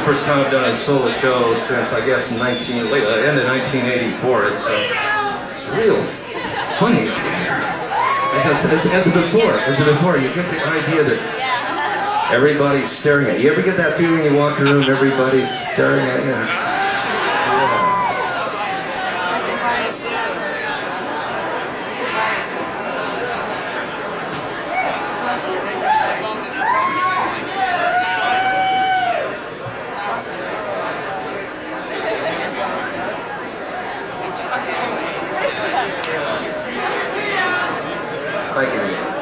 first time I've done a solo show since, I guess, end of 1984. It's real funny up here. As a before, you get the idea that everybody's staring at you. You ever get that feeling you walk the room, everybody's staring at you?